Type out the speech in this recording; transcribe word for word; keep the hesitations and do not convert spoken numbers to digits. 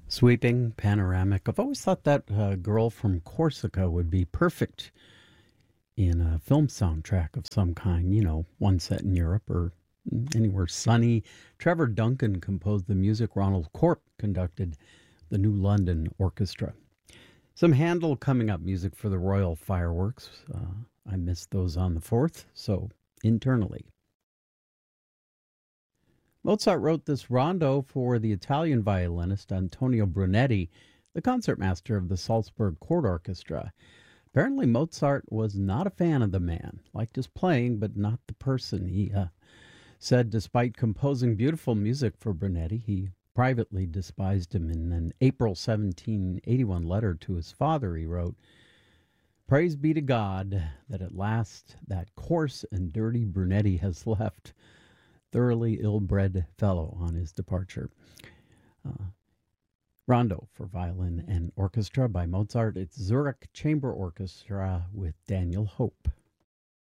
Sweeping, panoramic. I've always thought that uh, Girl from Corsica would be perfect in a film soundtrack of some kind, you know, one set in Europe or anywhere sunny. Trevor Duncan composed the music. Ronald Corp conducted the New London Orchestra. Some Handel coming up, music for the Royal Fireworks. Uh, I missed those on the fourth, so internally. Mozart wrote this rondo for the Italian violinist Antonio Brunetti, the concertmaster of the Salzburg Court Orchestra. Apparently, Mozart was not a fan of the man, liked his playing, but not the person. He uh, said despite composing beautiful music for Brunetti, he privately despised him. In an April seventeen eighty-one letter to his father, he wrote, "Praise be to God that at last that coarse and dirty Brunetti has left, thoroughly ill-bred fellow on his departure." Uh, Rondo for violin and orchestra by Mozart. It's Zurich Chamber Orchestra with Daniel Hope.